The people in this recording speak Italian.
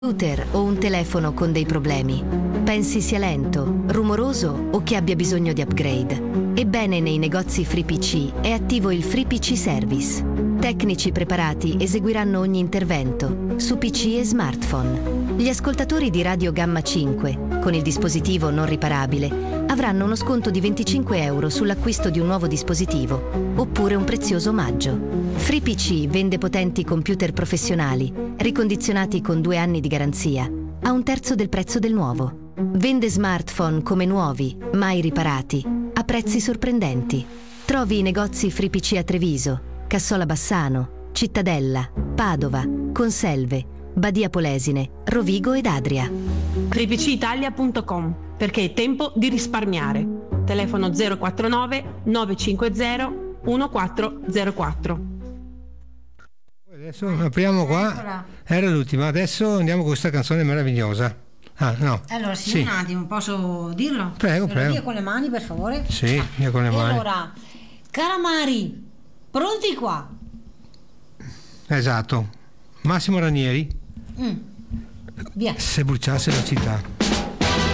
Computer o un telefono con dei problemi? Pensi sia lento, rumoroso o che abbia bisogno di upgrade? Ebbene, nei negozi FreePC è attivo il FreePC Service. Tecnici preparati eseguiranno ogni intervento su PC e smartphone. Gli ascoltatori di Radio Gamma 5, con il dispositivo non riparabile, avranno uno sconto di 25 euro sull'acquisto di un nuovo dispositivo, oppure un prezioso omaggio. FreePC vende potenti computer professionali, ricondizionati con 2 anni di garanzia, a un terzo del prezzo del nuovo. Vende smartphone come nuovi, mai riparati, a prezzi sorprendenti. Trovi i negozi FreePC a Treviso, Cassola Bassano, Cittadella, Padova, Conselve, Badia Polesine, Rovigo ed Adria. FreePCitalia.com, perché è tempo di risparmiare. Telefono 049 950 1404. Adesso apriamo qua. Eccola. Era l'ultima, adesso andiamo con questa canzone meravigliosa. Ah, no. Allora, sì, Sì. un attimo, posso dirlo? Prego, Me lo prego. dia con le mani, per favore? Sì, io con le E mani. allora, calamari, pronti qua? Esatto. Massimo Ranieri, Via. se bruciasse la città.